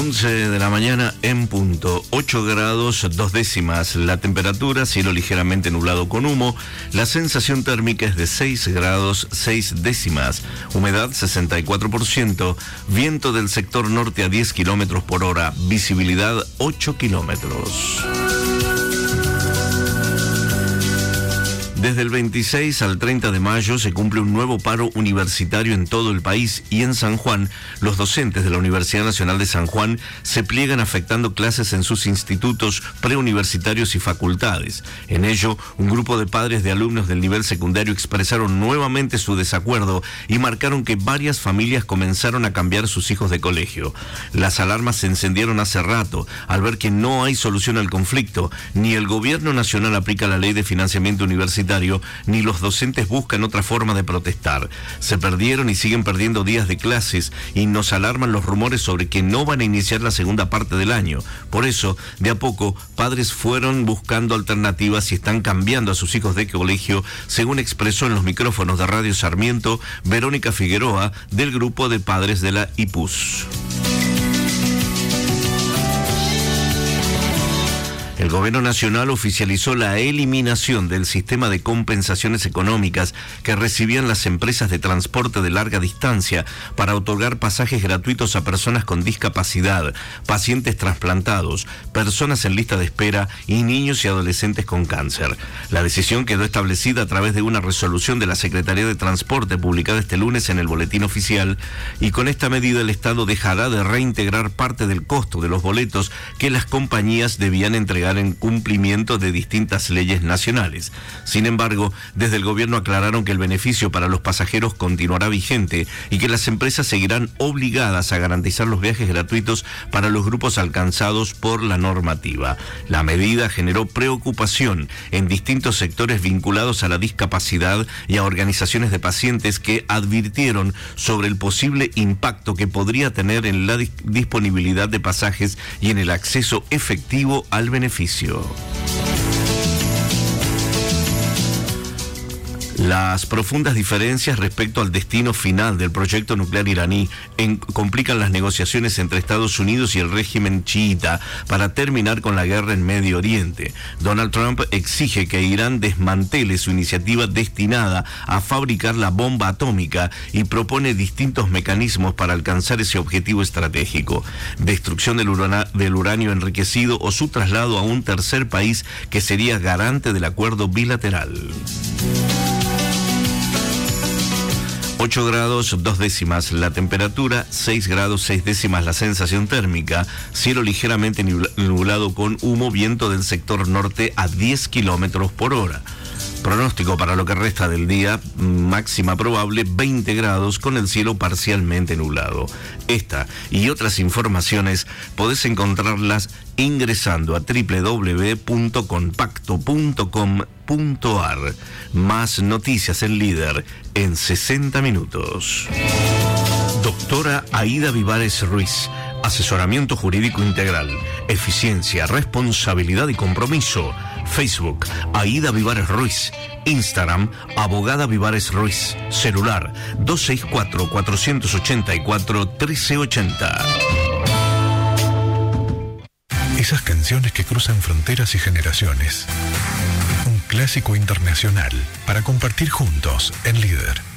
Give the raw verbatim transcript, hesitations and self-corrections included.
once de la mañana en punto, ocho grados, dos décimas la temperatura, cielo ligeramente nublado con humo, la sensación térmica es de seis grados, seis décimas, humedad sesenta y cuatro por ciento, viento del sector norte a diez kilómetros por hora, visibilidad ocho kilómetros. Desde el veintiséis al treinta de mayo se cumple un nuevo paro universitario en todo el país y en San Juan, los docentes de la Universidad Nacional de San Juan se pliegan afectando clases en sus institutos preuniversitarios y facultades. En ello, un grupo de padres de alumnos del nivel secundario expresaron nuevamente su desacuerdo y marcaron que varias familias comenzaron a cambiar sus hijos de colegio. Las alarmas se encendieron hace rato al ver que no hay solución al conflicto, ni el gobierno nacional aplica la ley de financiamiento universitario, ni los docentes buscan otra forma de protestar. Se perdieron y siguen perdiendo días de clases y nos alarman los rumores sobre que no van a iniciar la segunda parte del año. Por eso, de a poco, padres fueron buscando alternativas y están cambiando a sus hijos de colegio, según expresó en los micrófonos de Radio Sarmiento Verónica Figueroa, del grupo de padres de la I P U S. El Gobierno Nacional oficializó la eliminación del sistema de compensaciones económicas que recibían las empresas de transporte de larga distancia para otorgar pasajes gratuitos a personas con discapacidad, pacientes trasplantados, personas en lista de espera y niños y adolescentes con cáncer. La decisión quedó establecida a través de una resolución de la Secretaría de Transporte publicada este lunes en el Boletín Oficial, y con esta medida el Estado dejará de reintegrar parte del costo de los boletos que las compañías debían entregar en cumplimiento de distintas leyes nacionales. Sin embargo, desde el gobierno aclararon que el beneficio para los pasajeros continuará vigente y que las empresas seguirán obligadas a garantizar los viajes gratuitos para los grupos alcanzados por la normativa. La medida generó preocupación en distintos sectores vinculados a la discapacidad y a organizaciones de pacientes que advirtieron sobre el posible impacto que podría tener en la disponibilidad de pasajes y en el acceso efectivo al beneficio. Las profundas diferencias respecto al destino final del proyecto nuclear iraní en, complican las negociaciones entre Estados Unidos y el régimen chiita para terminar con la guerra en Medio Oriente. Donald Trump exige que Irán desmantele su iniciativa destinada a fabricar la bomba atómica y propone distintos mecanismos para alcanzar ese objetivo estratégico: destrucción del, urana, del uranio enriquecido o su traslado a un tercer país que sería garante del acuerdo bilateral. ocho grados, dos décimas la temperatura, seis grados, seis décimas la sensación térmica, cielo ligeramente nublado con humo, viento del sector norte a diez kilómetros por hora. Pronóstico para lo que resta del día, máxima probable veinte grados con el cielo parcialmente nublado. Esta y otras informaciones podés encontrarlas ingresando a doble u doble u doble u punto compacto punto com punto a r. Más noticias en Líder en sesenta minutos. Doctora Aida Vivares Ruiz. Asesoramiento jurídico integral, eficiencia, responsabilidad y compromiso. Facebook, Aida Vivares Ruiz. Instagram, Abogada Vivares Ruiz. Celular, dos seis cuatro, cuatro ocho cuatro, uno tres ocho cero. Esas canciones que cruzan fronteras y generaciones. Un clásico internacional para compartir juntos en Líder.